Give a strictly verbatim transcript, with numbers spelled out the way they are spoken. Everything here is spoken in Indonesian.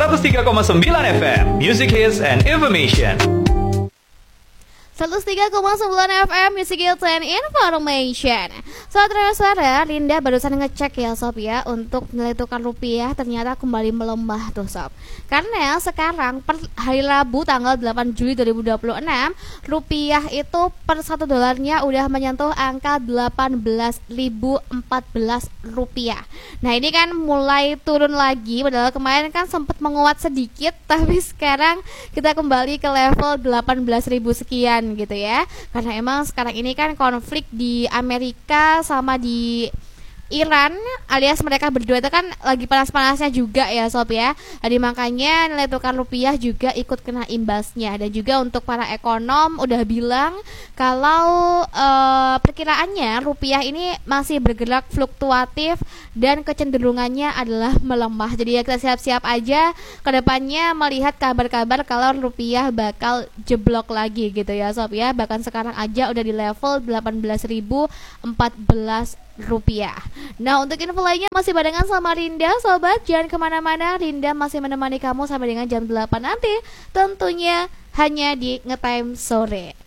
seratus tiga koma sembilan F M, Music Hits and Information. seratus tiga koma sembilan F M Music Hits and Information. Saudara-saudara, Linda barusan ngecek ya Sob ya, untuk nilai tukar rupiah ternyata kembali melemah tuh Sob. Karena sekarang per hari Rabu tanggal delapan Juli dua ribu dua puluh enam, rupiah itu per satu dolarnya udah menyentuh angka delapan belas ribu empat belas rupiah. Nah ini kan mulai turun lagi, padahal kemarin kan sempat menguat sedikit, tapi sekarang kita kembali ke level delapan belas ribu sekian gitu ya. Karena emang sekarang ini kan konflik di Amerika sama di Iran, alias mereka berdua itu kan lagi panas-panasnya juga ya Sob ya. Jadi makanya nilai tukar rupiah juga ikut kena imbasnya. Dan juga untuk para ekonom udah bilang kalau uh, perkiraannya rupiah ini masih bergerak fluktuatif dan kecenderungannya adalah melemah. Jadi ya kita siap-siap aja kedepannya melihat kabar-kabar kalau rupiah bakal jeblok lagi gitu ya Sob ya. Bahkan sekarang aja udah di level delapan belas ribu empat belas rupiah. Nah untuk info lainnya masih barengan sama Rinda Sobat, jangan kemana-mana, Rinda masih menemani kamu sampai dengan jam delapan nanti, tentunya hanya di Ngetime Sore.